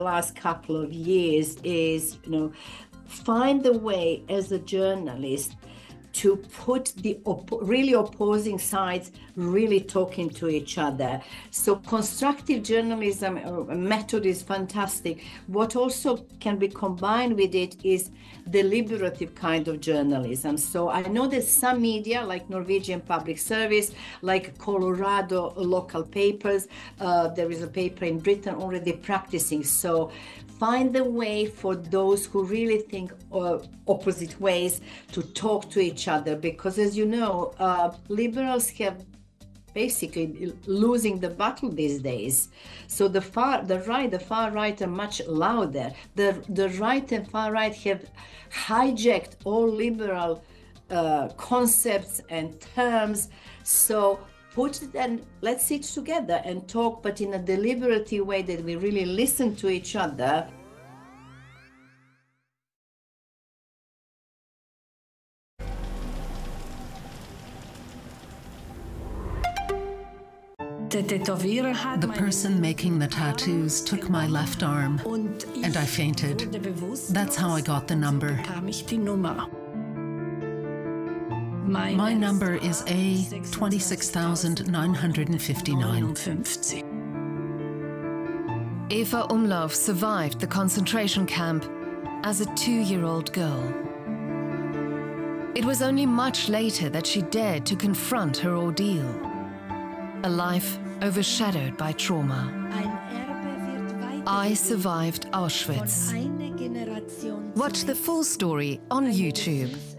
last couple of years is, find a way as a journalist to put the really opposing sides really talking to each other. So constructive journalism method is fantastic. What also can be combined with it is deliberative kind of journalism. So I know that some media, like Norwegian Public Service, like Colorado local papers, there is a paper in Britain already practicing. So find a way for those who really think opposite ways to talk to each other, because as you know, liberals have basically losing the battle these days. So the far right are much louder. The right and far right have hijacked all liberal concepts and terms. So let's sit together and talk, but in a deliberative way that we really listen to each other. The person making the tattoos took my left arm, and I fainted. That's how I got the number. My number is A26959. Eva Umlauf survived the concentration camp as a 2-year-old girl. It was only much later that she dared to confront her ordeal. A life overshadowed by trauma. I survived Auschwitz. Watch the full story on YouTube.